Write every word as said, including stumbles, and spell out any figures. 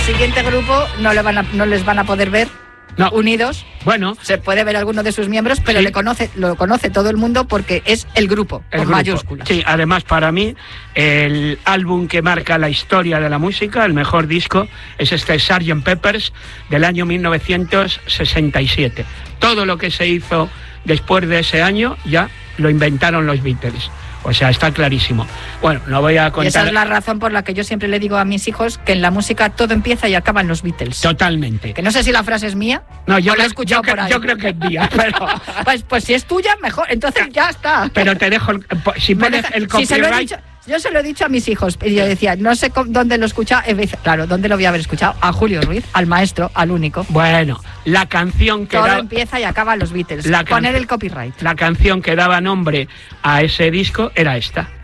siguiente grupo no, le van a, no les van a poder ver no. unidos. Bueno. Se puede ver alguno de sus miembros, pero sí. le conoce, lo conoce todo el mundo porque es el grupo, el con grupo. mayúsculas. Sí, además para mí, el álbum que marca la historia de la música, el mejor disco, es este sergeant Pepper's del año mil novecientos sesenta y siete. Todo lo que se hizo después de ese año ya lo inventaron los Beatles. O sea, está clarísimo. Bueno, no voy a contar... Y esa es la razón por la que yo siempre le digo a mis hijos que en la música todo empieza y acaba en los Beatles. Totalmente. Que no sé si la frase es mía. No, yo, o la he creo, escuchado yo, por ahí. yo creo que es mía, pero... pues, pues si es tuya, mejor. Entonces ya está. Pero te dejo... El, si pones deja, el copyright... Si se lo he dicho, yo se lo he dicho a mis hijos. Y yo decía, no sé dónde lo he escuchado. Claro, ¿dónde lo voy a haber escuchado? A Julio Ruiz, al maestro, al único. Bueno, la canción que Todo da... empieza y acaba en los Beatles. La Poner el copyright. La canción que daba nombre a ese disco era esta.